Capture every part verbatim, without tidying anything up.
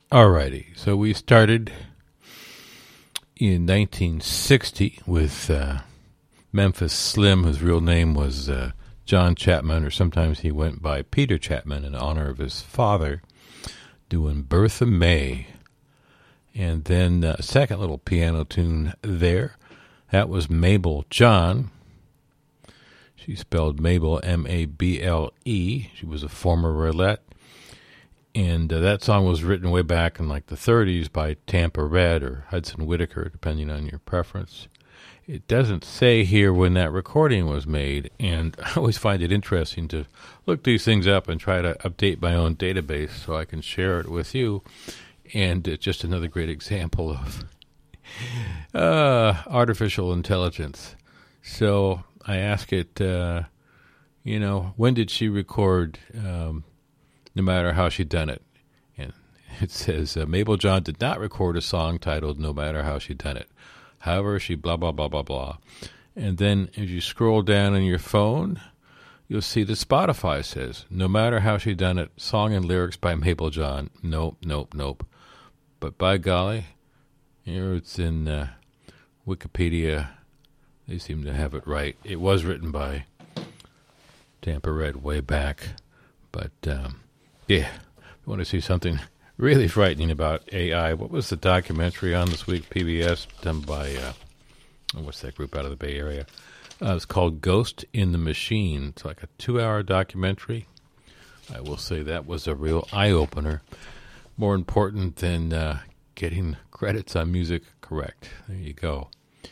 Alrighty, so we started in nineteen sixty with uh, Memphis Slim, whose real name was uh, John Chapman, or sometimes he went by Peter Chapman in honor of his father, doing Bertha May. And then a uh, second little piano tune there, that was Mabel John. She spelled Mabel, M A B L E. She was a former roulette. And uh, that song was written way back in like the thirties by Tampa Red or Hudson Whitaker, depending on your preference. It doesn't say here when that recording was made, and I always find it interesting to look these things up and try to update my own database so I can share it with you. And it's just another great example of uh, artificial intelligence. So I ask it, uh, you know, when did she record um, No Matter How She Done It? And it says, uh, Mabel John did not record a song titled No Matter How She Done It. However, she blah, blah, blah, blah, blah. And then as you scroll down on your phone, you'll see that Spotify says, No Matter How She Done It, song and lyrics by Mabel John. Nope, nope, nope. But by golly, here it's in uh, Wikipedia. They seem to have it right. It was written by Tampa Red way back. But, um, yeah, if you want to see something really frightening about A I, what was the documentary on this week, P B S, done by, uh, oh, what's that group out of the Bay Area? Uh, it's called Ghost in the Machine. It's like a two-hour documentary. I will say that was a real eye-opener. More important than uh, getting credits on music correct. There you go.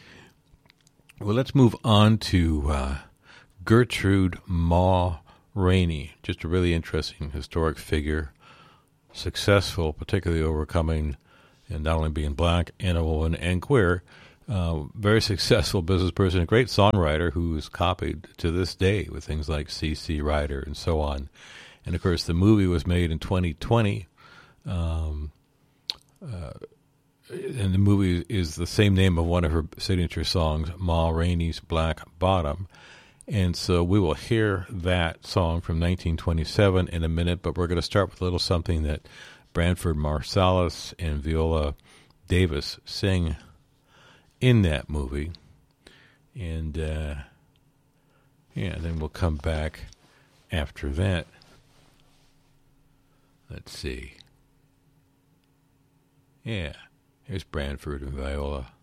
Well, let's move on to uh, Gertrude Ma Rainey. Just a really interesting historic figure. Successful, particularly overcoming and not only being black and a woman and queer. Uh, very successful business person, a great songwriter who's copied to this day with things like C C Rider and so on. And, of course, the movie was made in twenty twenty. Um, uh, and the movie is the same name of one of her signature songs, Ma Rainey's Black Bottom. And so we will hear that song from nineteen twenty-seven in a minute, but we're going to start with a little something that Branford Marsalis and Viola Davis sing in that movie. And, uh, yeah, then we'll come back after that. Let's see. Yeah, here's Branford and Viola.